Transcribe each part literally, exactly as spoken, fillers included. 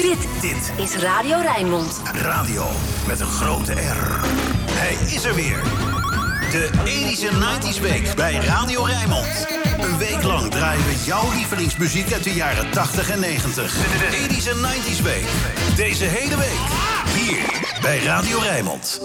Dit, dit is Radio Rijnmond. Radio met een grote R. Hij is er weer. De eighties en nineties Week bij Radio Rijnmond. Een week lang draaien we jouw lievelingsmuziek uit de jaren tachtig en negentig. De eighties en nineties Week. Deze hele week. Hier bij Radio Rijnmond.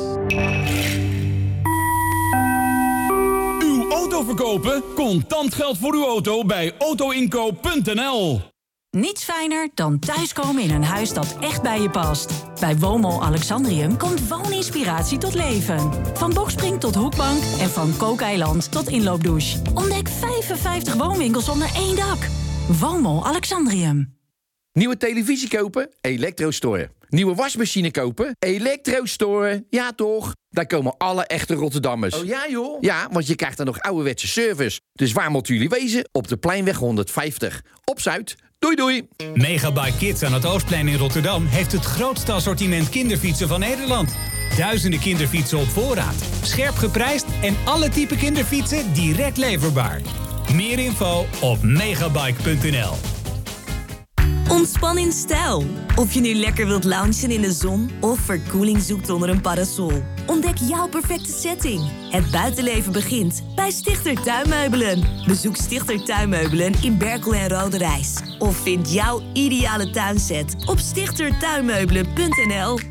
Uw auto verkopen? Contant geld voor uw auto bij autoinkoop punt n l. Niets fijner dan thuiskomen in een huis dat echt bij je past. Bij Woonmol Alexandrium komt wooninspiratie tot leven. Van bokspring tot hoekbank en van kookeiland tot inloopdouche. Ontdek vijfenvijftig woonwinkels onder één dak. Woonmol Alexandrium. Nieuwe televisie kopen? Elektrostore. Nieuwe wasmachine kopen? Elektrostore. Ja toch? Daar komen alle echte Rotterdammers. Oh ja joh? Ja, want je krijgt dan nog ouderwetse service. Dus waar moeten jullie wezen? Op de Pleinweg honderdvijftig. Op Zuid. Doei doei. Megabyte Kids aan het Oostplein in Rotterdam heeft het grootste assortiment kinderfietsen van Nederland. Duizenden kinderfietsen op voorraad. Scherp geprijsd en alle type kinderfietsen direct leverbaar. Meer info op megabike punt n l. Ontspan in stijl. Of je nu lekker wilt loungen in de zon of verkoeling zoekt onder een parasol. Ontdek jouw perfecte setting. Het buitenleven begint bij Stichter Tuinmeubelen. Bezoek Stichter Tuinmeubelen in Berkel en Roderijs. Of vind jouw ideale tuinset op stichter tuinmeubelen punt n l.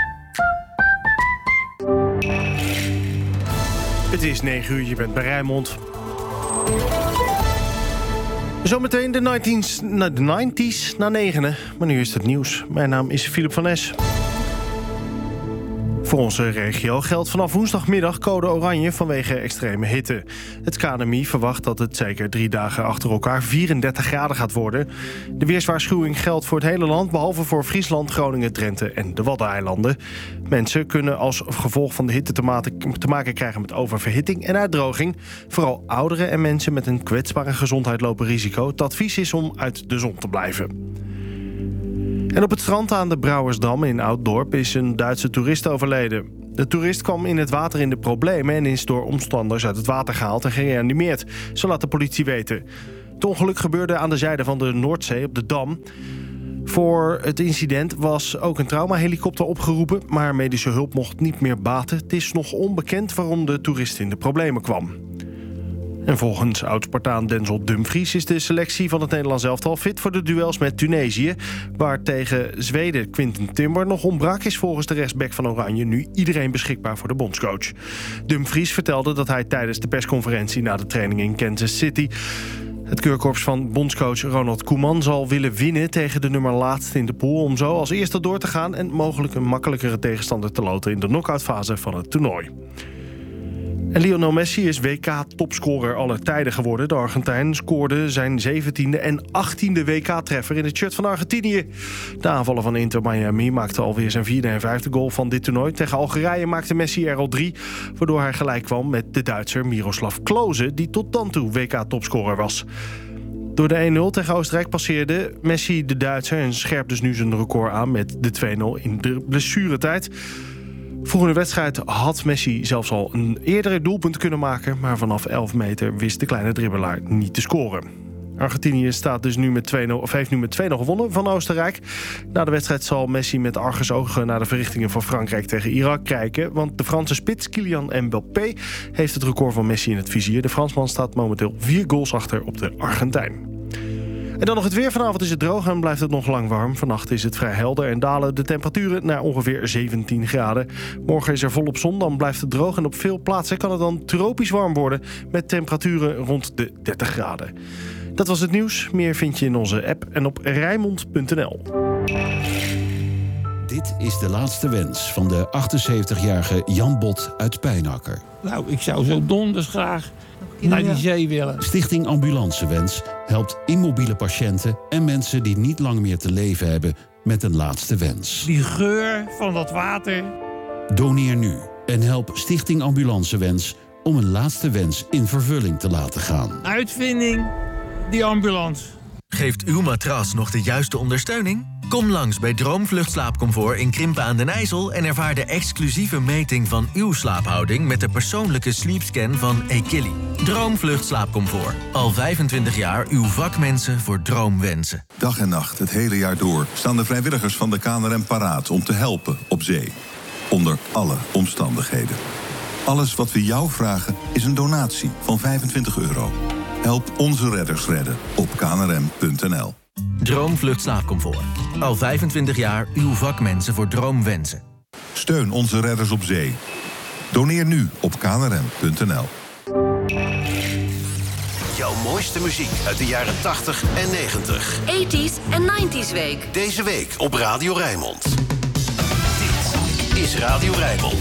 Het is negen uur, je bent bij Rijnmond. Zometeen de nineties, na de nineties na negenen. Maar nu is het nieuws. Mijn naam is Philip van Es. Voor onze regio geldt vanaf woensdagmiddag code oranje vanwege extreme hitte. Het K N M I verwacht dat het zeker drie dagen achter elkaar vierendertig graden gaat worden. De weerswaarschuwing geldt voor het hele land, behalve voor Friesland, Groningen, Drenthe en de Waddeneilanden. Mensen kunnen als gevolg van de hitte te, ma- te maken krijgen met oververhitting en uitdroging. Vooral ouderen en mensen met een kwetsbare gezondheid lopen risico. Het advies is om uit de zon te blijven. En op het strand aan de Brouwersdam in Ouddorp is een Duitse toerist overleden. De toerist kwam in het water in de problemen en is door omstanders uit het water gehaald en gereanimeerd. Zo laat de politie weten. Het ongeluk gebeurde aan de zijde van de Noordzee op de Dam. Voor het incident was ook een traumahelikopter opgeroepen, maar medische hulp mocht niet meer baten. Het is nog onbekend waarom de toerist in de problemen kwam. En volgens oud-Spartaan Denzel Dumfries is de selectie van het Nederlands elftal fit voor de duels met Tunesië. Waar tegen Zweden Quinten Timber nog ontbrak, is volgens de rechtsback van Oranje nu iedereen beschikbaar voor de bondscoach. Dumfries vertelde dat hij tijdens de persconferentie na de training in Kansas City het keurkorps van bondscoach Ronald Koeman zal willen winnen tegen de nummer laatste in de pool, om zo als eerste door te gaan en mogelijk een makkelijkere tegenstander te loten in de knock-outfase van het toernooi. En Lionel Messi is W K-topscorer aller tijden geworden. De Argentijn scoorde zijn zeventiende en achttiende W K-treffer in het shirt van Argentinië. De aanvaller van Inter Miami maakte alweer zijn vierde en vijfde goal van dit toernooi. Tegen Algerije maakte Messi er al drie, waardoor hij gelijk kwam met de Duitser Miroslav Klose, die tot dan toe W K-topscorer was. Door de een nul tegen Oostenrijk passeerde Messi de Duitser en scherpt dus nu zijn record aan met de twee nul in de blessuretijd. Vroeg in de wedstrijd had Messi zelfs al een eerdere doelpunt kunnen maken, maar vanaf elf meter wist de kleine dribbelaar niet te scoren. Argentinië staat dus nu met twee nul, of heeft nu met twee nul gewonnen van Oostenrijk. Na de wedstrijd zal Messi met argusogen naar de verrichtingen van Frankrijk tegen Irak kijken, want de Franse spits Kylian Mbappé heeft het record van Messi in het vizier. De Fransman staat momenteel vier goals achter op de Argentijn. En dan nog het weer. Vanavond is het droog en blijft het nog lang warm. Vannacht is het vrij helder en dalen de temperaturen naar ongeveer zeventien graden. Morgen is er volop zon, dan blijft het droog en op veel plaatsen kan het dan tropisch warm worden met temperaturen rond de dertig graden. Dat was het nieuws. Meer vind je in onze app en op rijnmond punt n l. Dit is de laatste wens van de achtenzeventigjarige Jan Bot uit Pijnakker. Nou, ik zou zo donders graag naar die zee willen. Stichting Ambulancewens helpt immobiele patiënten en mensen die niet lang meer te leven hebben met een laatste wens. Die geur van dat water. Doneer nu en help Stichting Ambulancewens om een laatste wens in vervulling te laten gaan. Uitvinding, die ambulance. Geeft uw matras nog de juiste ondersteuning? Kom langs bij Droomvlucht Slaapcomfort in Krimpen aan den IJssel... en ervaar de exclusieve meting van uw slaaphouding... met de persoonlijke sleepscan van Equilly. Droomvlucht Slaapcomfort. Al vijfentwintig jaar uw vakmensen voor droomwensen. Dag en nacht, het hele jaar door, staan de vrijwilligers van de K N R M paraat... om te helpen op zee. Onder alle omstandigheden. Alles wat we jou vragen is een donatie van vijfentwintig euro. Help onze redders redden op k n r m punt n l. Droomvlucht Slaapcomfort. Al vijfentwintig jaar uw vakmensen voor droomwensen. Steun onze redders op zee. Doneer nu op k n r m punt n l. Jouw mooiste muziek uit de jaren tachtig en negentig. tachtiger en negentiger week. Deze week op Radio Rijnmond. Dit is Radio Rijnmond.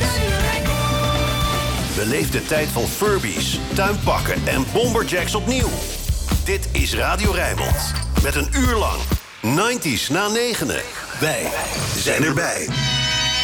Beleef de tijd van Furbies, tuinpakken en bomberjacks opnieuw. Dit is Radio Rijnmond. Met een uur lang negentiger na negenen. Wij zijn erbij.